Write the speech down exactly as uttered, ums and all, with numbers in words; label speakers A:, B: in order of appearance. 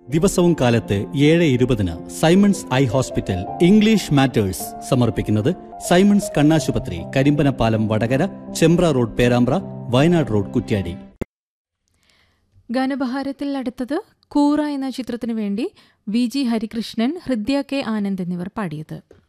A: ദിവസവും കാലത്ത് ഏഴ് ഇരുപതിന് Symons eye hospital English matters സമർപ്പിക്കുന്നത് സൈമൺസ് കണ്ണാശുപത്രി, കരിമ്പനപ്പാലം വടകര, ചെമ്പ്ര റോഡ് പേരാമ്പ്ര, വയനാട് റോഡ് കുറ്റ്യാടി.
B: ഗാനബഹാരത്തിൽ അടുത്തത് കൂറ എന്ന ചിത്രത്തിനു വേണ്ടി V G Harikrishnan, Hridya K Anand എന്നിവർ പാടിയത്.